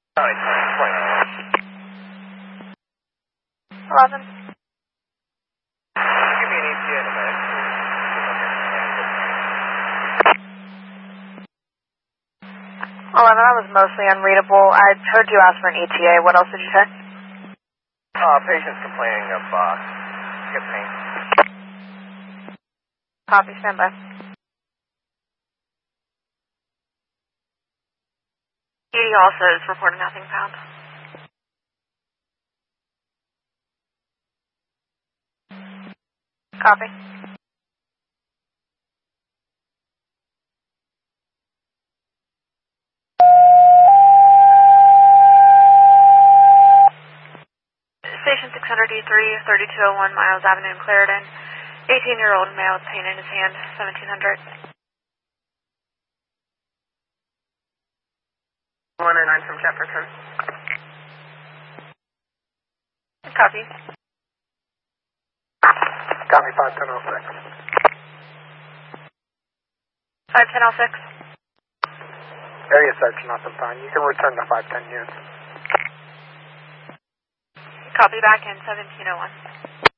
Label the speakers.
Speaker 1: County
Speaker 2: 11.
Speaker 1: Give me an ETA in a minute.
Speaker 2: 11, that was mostly unreadable. I heard you ask for an ETA. What else did you say?
Speaker 1: Patient's complaining of hip pain.
Speaker 2: Copy, stand by. ED also is reporting nothing found. Copy. Station 600D3, 3201 Miles Avenue in Clarendon. 18-year-old male with pain in his hand, 1700.
Speaker 3: 109 from Jefferson.
Speaker 2: Copy.
Speaker 3: Copy 5106.
Speaker 2: 5106.
Speaker 3: Area search, nothing fine. You can return to 510 units.
Speaker 2: Copy back in 1701.